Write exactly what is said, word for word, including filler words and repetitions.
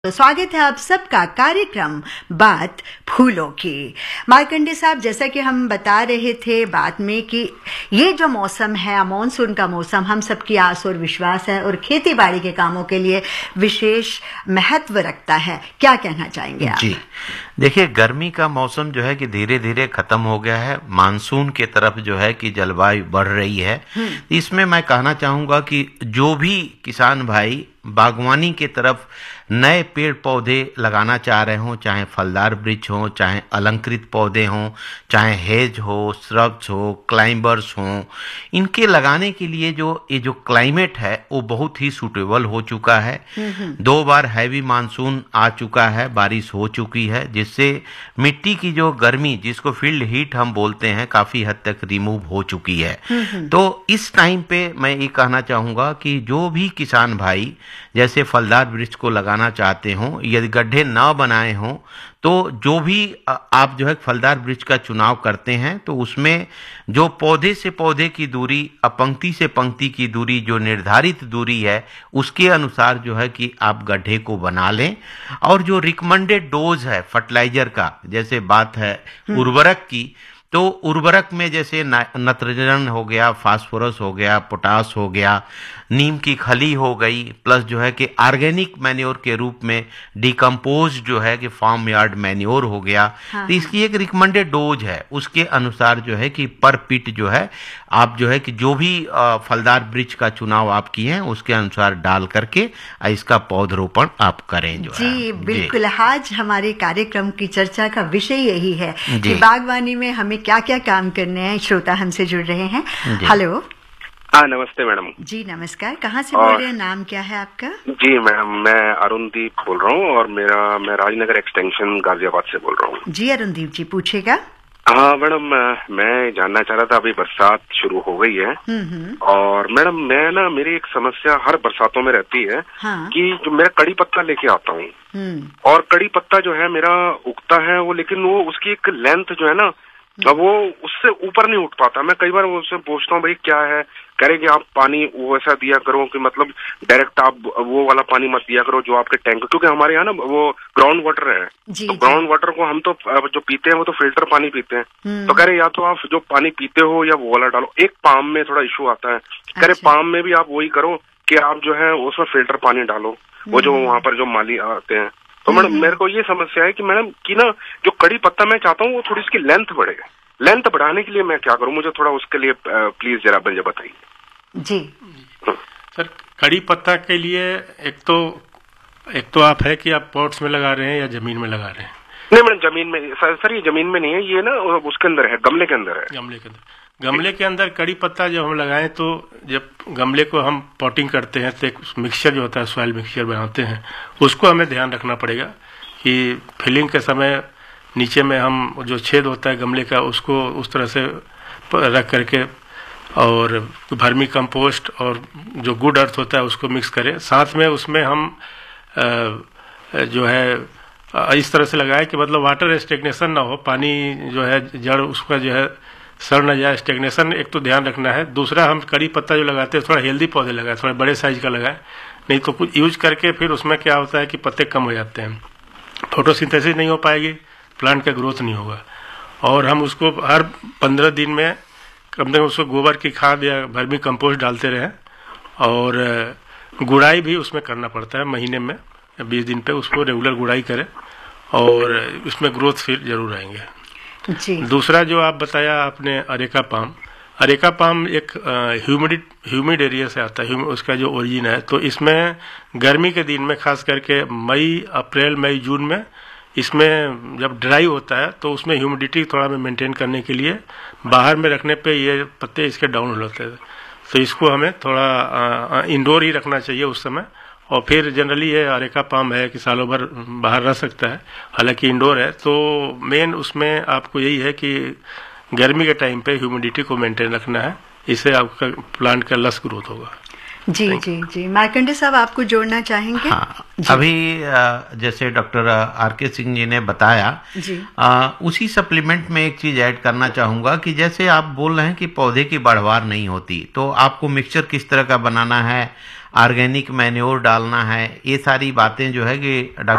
तो स्वागत है आप सबका कार्यक्रम बात फूलों की। मार्कंडे साहब, जैसा कि हम बता रहे थे बात में कि ये जो मौसम है, मानसून का मौसम, हम सबकी आस और विश्वास है और खेती बाड़ी के कामों के लिए विशेष महत्व रखता है। क्या कहना चाहेंगे आप? जी देखिए, गर्मी का मौसम जो है कि धीरे धीरे खत्म हो गया है, मानसून के तरफ जो है कि जलवायु बढ़ रही है। इसमें मैं कहना चाहूंगा कि जो भी किसान भाई बागवानी के तरफ नए पेड़ पौधे लगाना चाह रहे हों, चाहे फलदार वृक्ष हों, चाहे अलंकृत पौधे हों, चाहे हेज हो, श्रब्स हो, क्लाइंबर्स हों, इनके लगाने के लिए जो ये जो क्लाइमेट है वो बहुत ही सूटेबल हो चुका है। दो बार हैवी मानसून आ चुका है, बारिश हो चुकी है, जिससे मिट्टी की जो गर्मी, जिसको फील्ड हीट हम बोलते हैं, काफी हद तक रिमूव हो चुकी है। तो इस टाइम पे मैं ये कहना चाहूंगा कि जो भी किसान भाई जैसे फलदार वृक्ष को लगाना चाहते हों, यदि गड्ढे ना बनाए हों, तो जो भी आप जो है फलदार वृक्ष का चुनाव करते हैं तो उसमें जो पौधे से पौधे की दूरी, पंक्ति से पंक्ति की दूरी, जो निर्धारित दूरी है, उसके अनुसार जो है कि आप गड्ढे को बना लें। और जो रिकमेंडेड डोज है फर्टिलाइजर का, जैसे बात है उर्वरक की, तो उर्वरक में जैसे नाइट्रोजन हो गया, फास्फोरस हो गया, पोटास हो गया, नीम की खली हो गई, प्लस जो है कि ऑर्गेनिक मैन्योर के रूप में डिकम्पोज जो है कि फार्म यार्ड मैन्योर हो गया। हाँ, तो इसकी एक रिकमेंडेड डोज है, उसके अनुसार जो है कि पर पिट जो है आप जो है कि जो भी फलदार वृक्ष का चुनाव आप किए हैं उसके अनुसार डाल करके इसका पौधरोपण आप करें। जो जी है बिल्कुल। आज हमारे कार्यक्रम की चर्चा का विषय यही है कि बागवानी में हमें क्या क्या काम करने हैं। श्रोता हमसे जुड़ रहे हैं। हेलो। हाँ, नमस्ते मैडम। जी नमस्कार। कहाँ से बोल रहे हैं? नाम क्या है आपका? जी मैडम, मैं अरुणदीप बोल रहा हूँ और मेरा मैं राजनगर एक्सटेंशन गाजियाबाद से बोल रहा हूँ। जी अरुणदीप जी, पूछेगा। हाँ मैडम, मैं जानना चाह रहा था, अभी बरसात शुरू हो गई है और मैडम मैं ना, मेरी एक समस्या हर बरसातों में रहती है। हाँ। कि जो मेरा कड़ी पत्ता लेके आता हूँ और कड़ी पत्ता जो है मेरा उगता है वो, लेकिन वो उसकी एक लेंथ जो है ना, अब वो उससे ऊपर नहीं उठ पाता। मैं कई बार उससे पूछता हूँ भाई क्या है, कह कि आप पानी वैसा दिया करो कि मतलब डायरेक्ट आप वो वाला पानी मत दिया करो जो आपके टैंक, क्योंकि हमारे यहाँ ना वो ग्राउंड वाटर है। जी, तो ग्राउंड वाटर को हम तो जो पीते हैं वो तो फिल्टर पानी पीते हैं। तो कह रहे या तो आप जो पानी पीते हो या वो वाला डालो। एक पाम में थोड़ा इशू आता है, कह रहे पाम में भी आप वही करो कि आप जो है उसमें फिल्टर पानी डालो, वो जो वहाँ पर जो माली आते हैं। तो मैडम मेरे को ये समस्या है कि मैडम की ना जो कड़ी पत्ता मैं चाहता हूँ वो थोड़ी इसकी लेंथ बढ़े। लेंथ बढ़ाने के लिए मैं क्या करूँ, मुझे थोड़ा उसके लिए प्लीज जरा मुझे बताइए। जी सर, कड़ी पत्ता के लिए एक तो एक तो आप है कि आप पॉट्स में लगा रहे हैं या जमीन में लगा रहे हैं? नहीं मैडम, जमीन में सर, सर ये जमीन में नहीं है, ये ना उसके अंदर है, गमले के अंदर है। गमले के अंदर गमले के अंदर कड़ी पत्ता जब हम लगाएं तो जब गमले को हम पॉटिंग करते हैं तो एक मिक्सचर जो होता है, सॉइल मिक्सचर बनाते हैं, उसको हमें ध्यान रखना पड़ेगा कि फिलिंग के समय नीचे में हम जो छेद होता है गमले का, उसको उस तरह से रख करके और वर्मी कंपोस्ट और जो गुड अर्थ होता है उसको मिक्स करें। साथ में उसमें हम जो है इस तरह से लगाएं कि मतलब वाटर स्टेग्नेशन ना हो, पानी जो है जड़ उसका जो है सड़ न जाए, स्टेग्नेशन एक तो ध्यान रखना है। दूसरा, हम कड़ी पत्ता जो लगाते हैं थोड़ा हेल्दी पौधे लगाएं, थोड़ा बड़े साइज का लगाएं, नहीं तो कुछ यूज करके फिर उसमें क्या होता है कि पत्ते कम हो जाते हैं, फोटोसिंथेसिस नहीं हो पाएगी, प्लांट का ग्रोथ नहीं होगा। और हम उसको हर पंद्रह दिन में कम से कम उसको गोबर की खाद या वर्मी कंपोस्ट डालते रहें और गुड़ाई भी उसमें करना पड़ता है, महीने में बीस दिन पे उसको रेगुलर गुड़ाई करें और उसमें ग्रोथ फिर जरूर आएंगे। जी। दूसरा जो आप बताया आपने अरेका पाम, अरेका पाम एक ह्यूमिड ह्यूमिड एरिया से आता है, उसका जो ओरिजिन है। तो इसमें गर्मी के दिन में खास करके मई अप्रैल मई जून में इसमें जब ड्राई होता है तो उसमें ह्यूमिडिटी थोड़ा में मेंटेन करने के लिए बाहर में रखने पे ये पत्ते इसके डाउन हो जाते हैं। तो इसको हमें थोड़ा इंडोर ही रखना चाहिए उस समय। और फिर जनरली ये अरेका पाम है कि सालों भर बाहर रह सकता है, हालांकि इंडोर है। तो मेन उसमें आपको यही है कि गर्मी के टाइम पे ह्यूमिडिटी को मेंटेन रखना है, इससे आपका प्लांट का लस ग्रोथ होगा। जी जी जी मार्कंडे साहब, आपको जोड़ना चाहेंगे? हाँ, अभी जैसे डॉक्टर आर के सिंह जी ने बताया, जी। आ, उसी सप्लीमेंट में एक चीज ऐड करना चाहूंगा कि जैसे आप बोल रहे हैं कि पौधे की बढ़वार नहीं होती, तो आपको मिक्सचर किस तरह का बनाना है, ऑर्गेनिक मैन्योर डालना है, ये सारी बातें जो है कि